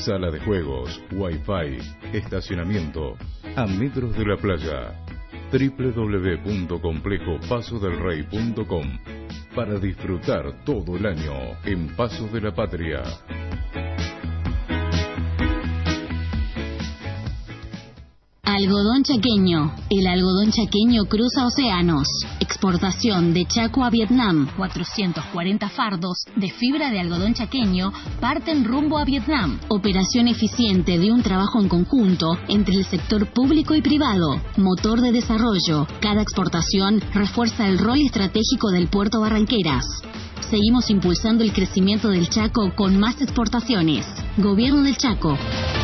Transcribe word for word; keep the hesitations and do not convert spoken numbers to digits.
sala de juegos, wifi, estacionamiento, a metros de la playa. doble u doble u doble u punto complejo paso del rey punto com para disfrutar todo el año en Paso de la Patria. Algodón chaqueño. El algodón chaqueño cruza océanos. Exportación de Chaco a Vietnam. cuatrocientos cuarenta fardos de fibra de algodón chaqueño parten rumbo a Vietnam. Operación eficiente de un trabajo en conjunto entre el sector público y privado. Motor de desarrollo. Cada exportación refuerza el rol estratégico del puerto Barranqueras. Seguimos impulsando el crecimiento del Chaco con más exportaciones. Gobierno del Chaco.